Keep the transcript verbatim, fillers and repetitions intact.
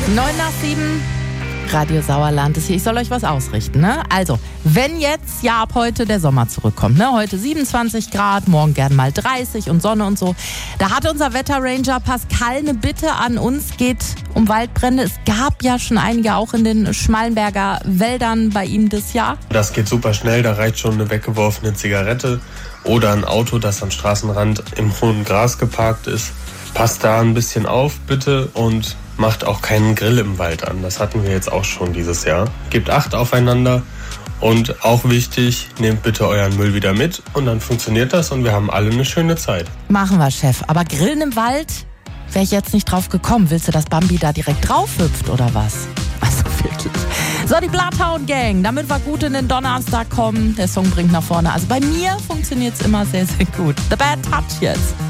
Neun nach sieben, Radio Sauerland ist hier. Ich soll euch was ausrichten, ne? Also, wenn jetzt ja ab heute der Sommer zurückkommt, ne? Heute siebenundzwanzig Grad, morgen gern mal dreißig und Sonne und so. Da hat unser Wetterranger Pascal eine Bitte an uns, geht um Waldbrände. Es gab ja schon einige auch in den Schmallenberger Wäldern bei ihm das Jahr. Das geht super schnell, da reicht schon eine weggeworfene Zigarette oder ein Auto, das am Straßenrand im hohen Gras geparkt ist. Passt da ein bisschen auf, bitte, und macht auch keinen Grill im Wald an. Das hatten wir jetzt auch schon dieses Jahr. Gebt Acht aufeinander und auch wichtig, nehmt bitte euren Müll wieder mit und dann funktioniert das und wir haben alle eine schöne Zeit. Machen wir, Chef. Aber Grillen im Wald, wäre ich jetzt nicht drauf gekommen. Willst du, dass Bambi da direkt drauf hüpft oder was? Also wirklich. So, die Bloodhound Gang, damit wir gut in den Donnerstag kommen. Der Song bringt nach vorne. Also bei mir funktioniert es immer sehr, sehr gut. The Bad Touch jetzt.